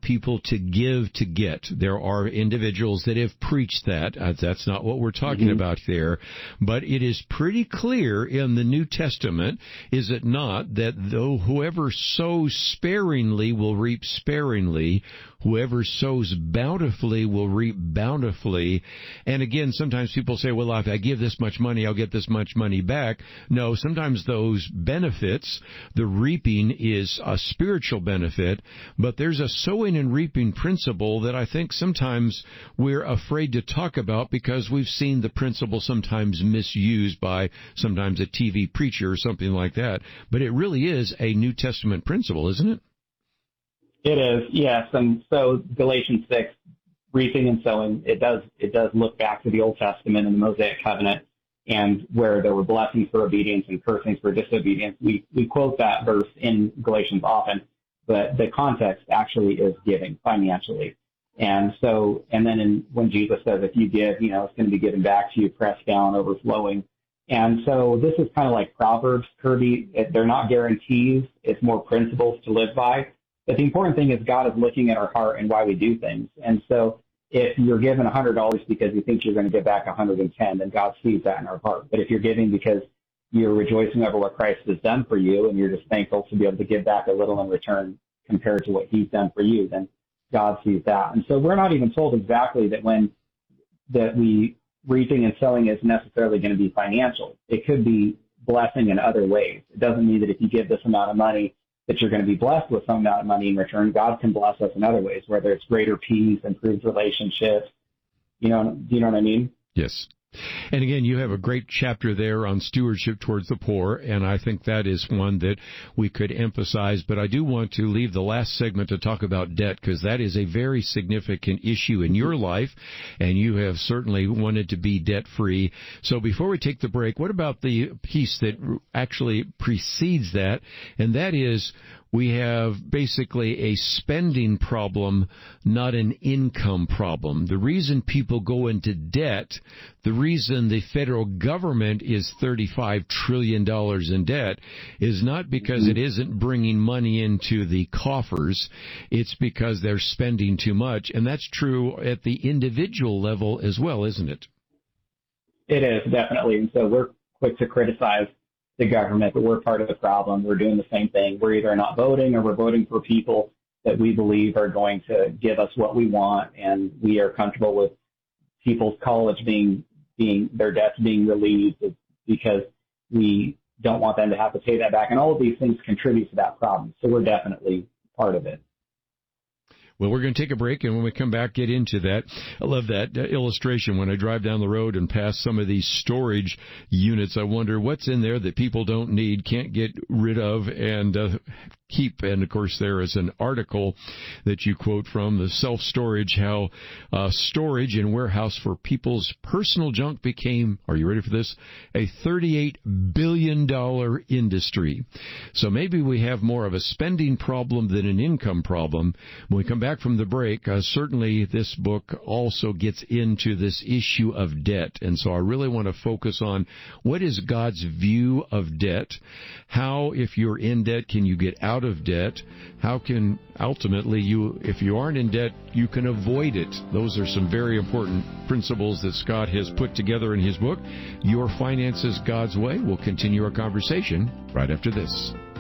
people to give to get. There are individuals that have preached that. That's not what we're talking about there. But it is pretty clear in the New Testament, is it not, that though whoever sows sparingly will reap sparingly, whoever sows bountifully will reap bountifully. And again, sometimes people say, well, if I give this much money, I'll get this much money back. No, sometimes those benefits, the reaping is a spiritual benefit, but there's a sowing and reaping principle that I think sometimes we're afraid to talk about because we've seen the principle sometimes misused by sometimes a TV preacher or something like that. But it really is a New Testament principle, isn't it? It is, yes. And so Galatians 6, reaping and sowing, it does look back to the Old Testament and the Mosaic Covenant, and where there were blessings for obedience and cursings for disobedience. We quote that verse in Galatians often, but the context actually is giving financially. And so, and then when Jesus says, if you give, it's going to be given back to you, pressed down, overflowing. And so this is kind of like Proverbs, Kirby. They're not guarantees. It's more principles to live by. But the important thing is God is looking at our heart and why we do things. And so if you're given $100 because you think you're going to get back 110, then God sees that in our heart. But if you're giving because you're rejoicing over what Christ has done for you and you're just thankful to be able to give back a little in return compared to what he's done for you, then God sees that. And so we're not even told exactly that we reaping and sowing is necessarily going to be financial. It could be blessing in other ways. It doesn't mean that if you give this amount of money that you're going to be blessed with some amount of money in return. God can bless us in other ways, whether it's greater peace, improved relationships. Do you know what I mean? Yes. And again, you have a great chapter there on stewardship towards the poor, and I think that is one that we could emphasize. But I do want to leave the last segment to talk about debt, because that is a very significant issue in your life, and you have certainly wanted to be debt-free. So before we take the break, what about the piece that actually precedes that, and that is we have basically a spending problem, not an income problem. The reason people go into debt, the reason the federal government is $35 trillion in debt is not because it isn't bringing money into the coffers. It's because they're spending too much. And that's true at the individual level as well, isn't it? It is, definitely. And so we're quick to criticize the government, but we're part of the problem. We're doing the same thing. We're either not voting or we're voting for people that we believe are going to give us what we want, and we are comfortable with people's college being their debts being relieved because we don't want them to have to pay that back. And all of these things contribute to that problem. So we're definitely part of it. Well, we're going to take a break, and when we come back, get into that. I love that illustration. When I drive down the road and pass some of these storage units, I wonder what's in there that people don't need, can't get rid of, and keep. And, of course, there is an article that you quote from, the self-storage, how storage and warehouse for people's personal junk became, are you ready for this, a $38 billion industry. So maybe we have more of a spending problem than an income problem. When we come back from the break, certainly this book also gets into this issue of debt. And so I really want to focus on what is God's view of debt, how, if you're in debt, can you get out of debt? How can ultimately if you aren't in debt, you can avoid it? Those are some very important principles that Scott has put together in his book, Your Finances God's Way. We'll continue our conversation right after this.